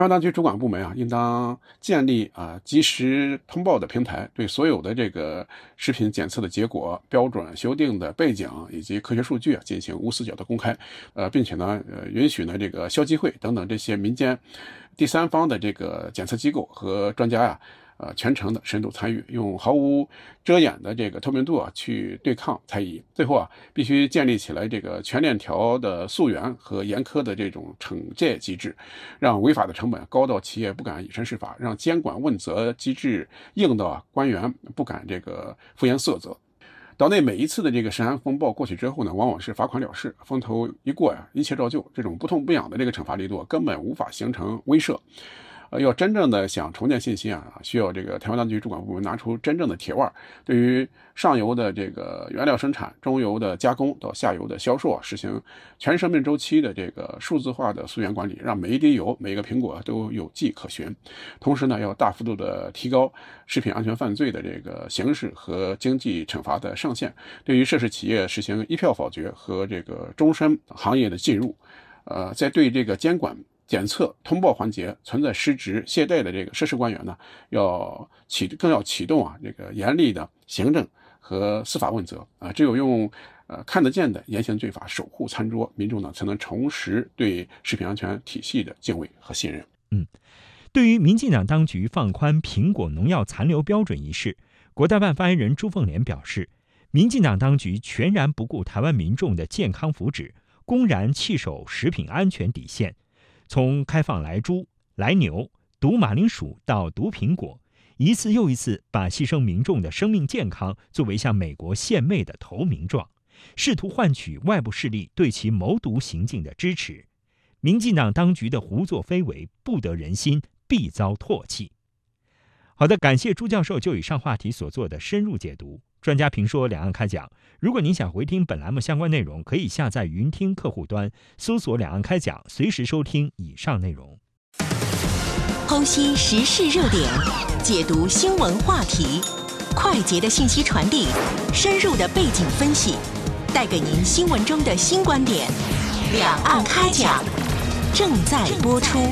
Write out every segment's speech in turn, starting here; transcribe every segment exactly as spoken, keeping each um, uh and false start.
台湾当局主管部门啊，应当建立啊及时通报的平台，对所有的这个食品检测的结果、标准修订的背景以及科学数据啊进行无死角的公开，呃，并且呢，呃，允许呢这个消基会等等这些民间第三方的这个检测机构和专家呀、啊。呃，全程的深度参与，用毫无遮掩的这个透明度啊，去对抗猜疑。最后啊，必须建立起来这个全链条的溯源和严苛的这种惩戒机制，让违法的成本高到企业不敢以身试法，让监管问责机制硬到啊官员不敢这个敷衍塞责。岛内每一次的这个食安风暴过去之后呢，往往是罚款了事，风头一过呀，一切照旧。这种不痛不痒的这个惩罚力度根本无法形成威慑。呃，要真正的想重建信心啊，需要这个台湾当局主管部门拿出真正的铁腕，对于上游的这个原料生产、中游的加工到下游的销售啊，实行全生命周期的这个数字化的溯源管理，让每一滴油、每个苹果都有迹可循。同时呢，要大幅度的提高食品安全犯罪的这个刑事和经济惩罚的上限，对于涉事企业实行一票否决和这个终身行业的禁入。呃，在对这个监管、检测、通报环节存在失职懈怠的这个涉事官员呢，要启更要启动啊这个严厉的行政和司法问责啊，只有用呃看得见的严刑峻法守护餐桌，民众呢才能重拾对食品安全体系的敬畏和信任。 嗯，对于民进党当局放宽苹果农药残留标准一事，国台办发言人朱凤莲表示，民进党当局全然不顾台湾民众的健康福祉，公然弃守食品安全底线。从开放莱猪、莱牛、毒马铃薯到毒苹果，一次又一次把牺牲民众的生命健康作为向美国献媚的投名状，试图换取外部势力对其谋独行径的支持。民进党当局的胡作非为不得人心，必遭唾弃。好的，感谢朱教授就以上话题所做的深入解读。专家评说两岸开讲，如果您想回听本栏目相关内容，可以下载云听客户端，搜索两岸开讲，随时收听以上内容。 剖析时事热点，解读新闻话题，快捷的信息传递，深入的背景分析，带给您新闻中的新观点。两岸开讲正在播出。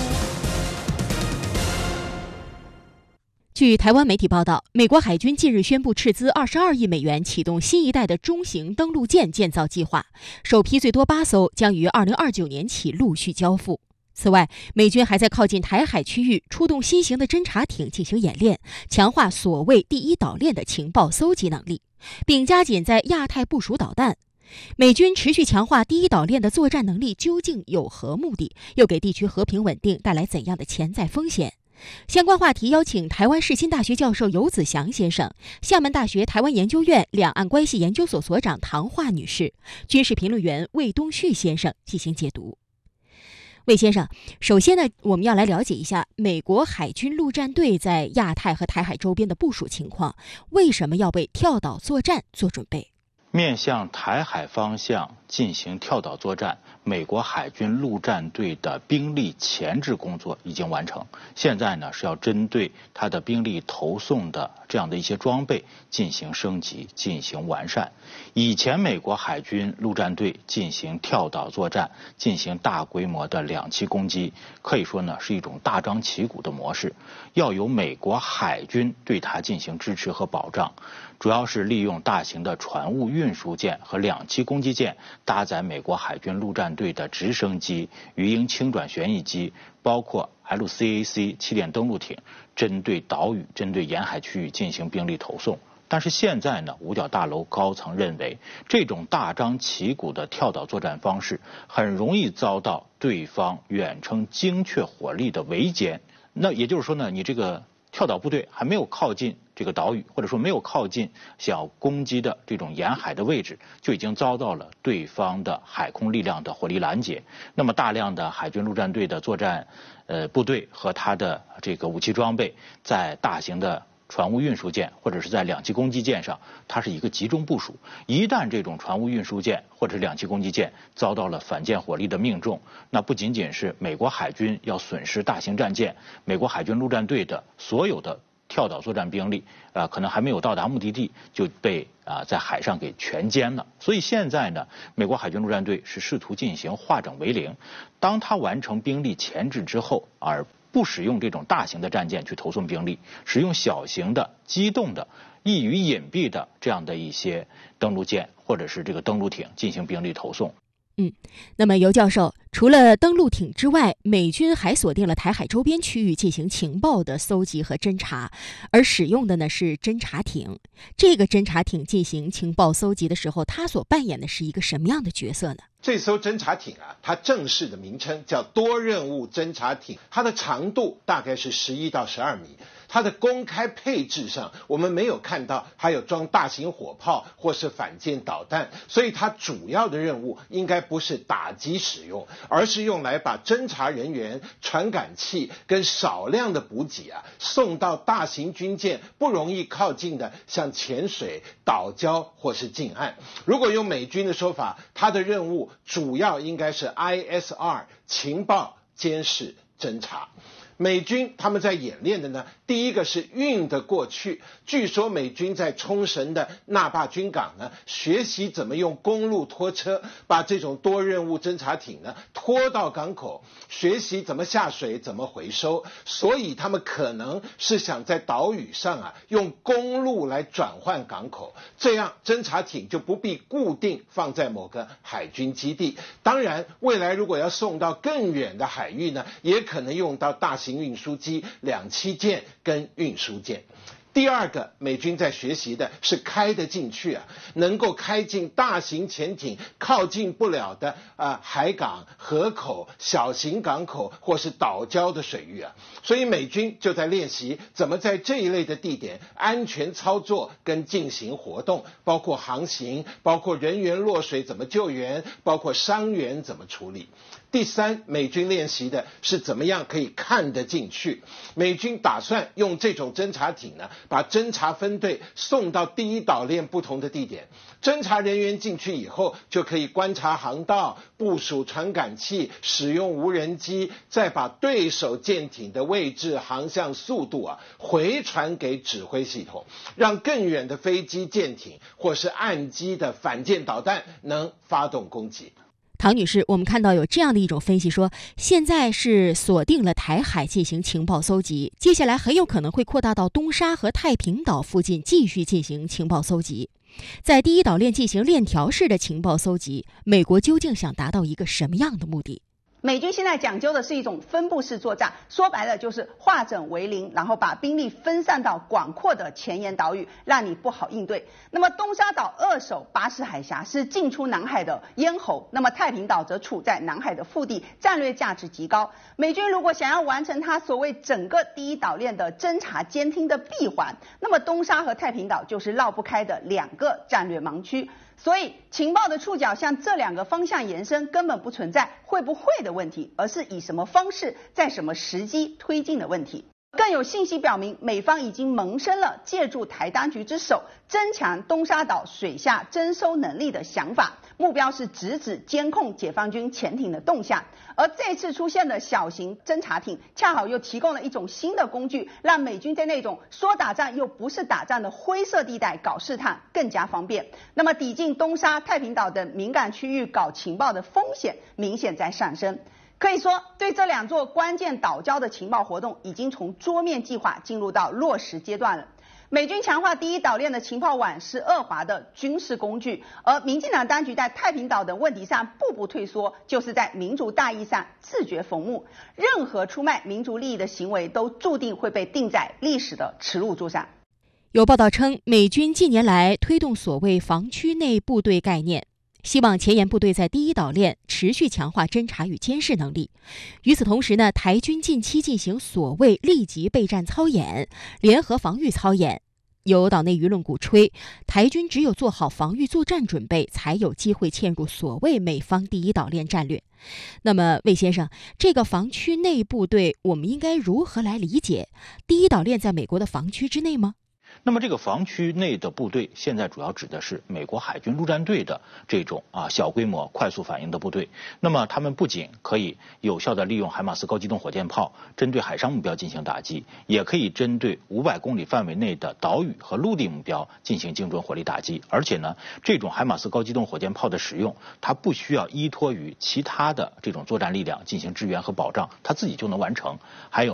据台湾媒体报道，美国海军近日宣布斥资二十二亿美元启动新一代的中型登陆舰建造计划，首批最多八艘将于二零二九年起陆续交付。此外，美军还在靠近台海区域出动新型的侦察艇进行演练，强化所谓第一岛链的情报搜集能力，并加紧在亚太部署导弹。美军持续强化第一岛链的作战能力究竟有何目的？又给地区和平稳定带来怎样的潜在风险？相关话题邀请台湾世新大学教授游子祥先生、厦门大学台湾研究院两岸关系研究所所长唐华女士、军事评论员魏东旭先生进行解读。魏先生，首先呢，我们要来了解一下美国海军陆战队在亚太和台海周边的部署情况，为什么要为跳岛作战做准备？ 面向台海方向进行跳岛作战，美国海军陆战队的兵力前置工作已经完成，现在呢是要针对它的兵力投送的这样的一些装备进行升级、进行完善。以前美国海军陆战队进行跳岛作战、进行大规模的两栖攻击，可以说呢是一种大张旗鼓的模式，要由美国海军对它进行支持和保障。主要是利用大型的船坞运输舰和两栖攻击舰，搭载美国海军陆战队的直升机、鱼鹰轻转旋翼机，包括 L C A C 气垫登陆艇，针对岛屿、针对沿海区域进行兵力投送。但是现在呢，五角大楼高层认为，这种大张旗鼓的跳岛作战方式很容易遭到对方远程精确火力的围歼。那也就是说呢，你这个跳岛部队还没有靠近这个岛屿，或者说没有靠近想要攻击的这种沿海的位置，就已经遭到了对方的海空力量的火力拦截。那么大量的海军陆战队的作战呃部队和它的这个武器装备，在大型的船坞运输舰或者是在两栖攻击舰上，它是一个集中部署。一旦这种船坞运输舰或者是两栖攻击舰遭到了反舰火力的命中，那不仅仅是美国海军要损失大型战舰，美国海军陆战队的所有的跳岛作战兵力啊、呃，可能还没有到达目的地就被啊、呃、在海上给全歼了。所以现在呢，美国海军陆战队是试图进行化整为零，当他完成兵力前置之后，而不使用这种大型的战舰去投送兵力，使用小型的机动的易于隐蔽的这样的一些登陆舰或者是这个登陆艇进行兵力投送。 嗯，那么尤教授，除了登陆艇之外，美军还锁定了台海周边区域进行情报的搜集和侦察，而使用的呢是侦察艇。这个侦察艇进行情报搜集的时候，它所扮演的是一个什么样的角色呢？ 这艘侦察艇啊，它正式的名称叫多任务侦察艇，它的长度大概是十一到十二米。它的公开配置上，我们没有看到还有装大型火炮或是反舰导弹，所以它主要的任务应该不是打击使用，而是用来把侦察人员、传感器跟少量的补给啊送到大型军舰不容易靠近的，像潜水、岛礁或是近岸。如果用美军的说法，它的任务主要应该是 I S R 情报、监视、侦察。美军他们在演练的呢，第一个是运得过去。据说美军在冲绳的那霸军港呢，学习怎么用公路拖车把这种多任务侦察艇呢拖到港口，学习怎么下水、怎么回收。所以他们可能是想在岛屿上啊，用公路来转换港口，这样侦察艇就不必固定放在某个海军基地。当然，未来如果要送到更远的海域呢，也可能用到大型运输机、两栖舰跟运输舰。第二个，美军在学习的是开得进去啊，能够开进大型潜艇靠近不了的啊、呃、海港、河口、小型港口或是岛礁的水域啊。所以美军就在练习怎么在这一类的地点安全操作跟进行活动，包括航行，包括人员落水怎么救援，包括伤员怎么处理。第三，美军练习的是怎么样可以看得进去。美军打算用这种侦察艇呢，把侦察分队送到第一岛链不同的地点，侦察人员进去以后，就可以观察航道、部署传感器、使用无人机，再把对手舰艇的位置、航向、速度啊回传给指挥系统，让更远的飞机、舰艇或是岸基的反舰导弹能发动攻击。 唐女士，我们看到有这样的一种分析说，现在是锁定了台海进行情报搜集，接下来很有可能会扩大到东沙和太平岛附近继续进行情报搜集。在第一岛链进行链条式的情报搜集，美国究竟想达到一个什么样的目的？ 美军现在讲究的是一种分布式作战，说白了就是化整为零，然后把兵力分散到广阔的前沿岛屿，让你不好应对。那么东沙岛扼守巴士海峡，是进出南海的咽喉，那么太平岛则处在南海的腹地，战略价值极高。美军如果想要完成它所谓整个第一岛链的侦察监听的闭环，那么东沙和太平岛就是绕不开的两个战略盲区。所以情报的触角向这两个方向延伸，根本不存在会不会的问题，而是以什么方式在什么时机推进的问题。更有信息表明，美方已经萌生了借助台当局之手增强东沙岛水下侦搜能力的想法，目标是直指监控解放军潜艇的动向。而这次出现的小型侦察艇，恰好又提供了一种新的工具，让美军在那种说打仗又不是打仗的灰色地带搞试探更加方便。那么抵近东沙、太平岛等敏感区域搞情报的风险明显在上升。可以说，对这两座关键岛礁的情报活动已经从桌面计划进入到落实阶段了。美军强化第一岛链的情报网是遏华的军事工具，而民进党当局在太平岛等问题上步步退缩，就是在民族大义上自掘坟墓。任何出卖民族利益的行为都注定会被钉在历史的耻辱柱上。 有报道称，美军近年来推动所谓防区内部队概念，希望前沿部队在第一岛链持续强化侦察与监视能力。与此同时呢，台军近期进行所谓立即备战操演、联合防御操演。有岛内舆论鼓吹，台军只有做好防御作战准备，才有机会嵌入所谓美方第一岛链战略。那么，魏先生，这个防区内部队我们应该如何来理解？第一岛链在美国的防区之内吗？ 那么这个防区内的部队现在主要指的是美国海军陆战队的这种啊小规模快速反应的部队。那么他们不仅可以有效地利用海马斯高机动火箭炮针对海上目标进行打击，也可以针对五百公里范围内的岛屿和陆地目标进行精准火力打击。而且呢，这种海马斯高机动火箭炮的使用，它不需要依托于其他的这种作战力量进行支援和保障，它自己就能完成。还有